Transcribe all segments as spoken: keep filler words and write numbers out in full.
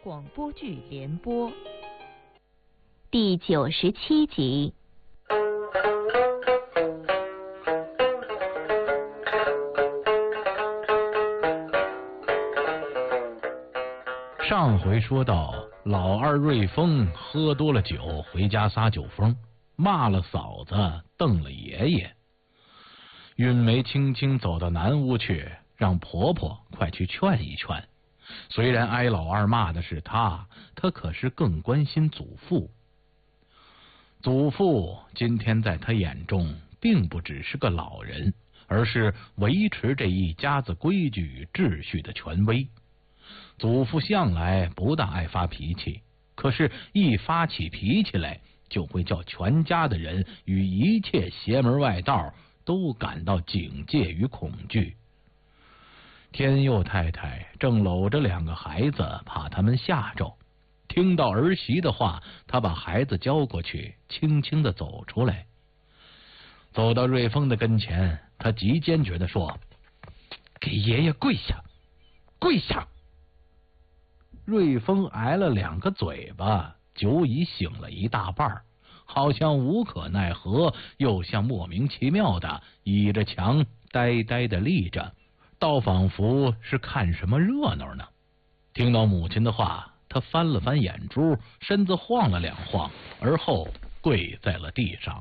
广播剧联播第九十七集。 上回说到，老二瑞丰喝多了酒，回家撒酒疯，骂了嫂子，瞪了爷爷。韵梅轻轻走到南屋去，让婆婆快去劝一劝。虽然挨老二骂的是她，她可是更关心祖父。祖父今天在她眼中并不只是个老人，而是维持这一家子规矩与秩序的权威。祖父向来不大爱发脾气，可是一发起脾气来，就会叫全家的人与一切邪门外道都感到警戒与恐惧。天佑太太正搂着两个孩子，怕他们吓着。听到儿媳的话，她把孩子交过去，轻轻地走出来。走到瑞丰的跟前，她极坚决地说：“给爷爷跪下，跪下！”瑞丰挨了两个嘴巴，酒已醒了一大半，好像无可奈何，又像莫名其妙的倚着墙呆呆的立着，倒仿佛是看什么热闹呢。听到母亲的话，他翻了翻眼珠，身子晃了两晃，而后跪在了地上。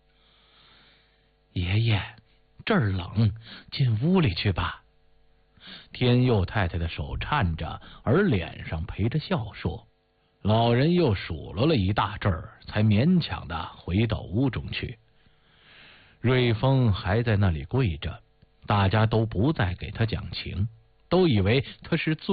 爷爷，这儿冷，进屋里去吧。天佑太太的手颤着，而脸上陪着笑说。老人又数落了一大阵儿，才勉强的回到屋中去。瑞丰还在那里跪着，大家都不再给他讲情，都以为他是醉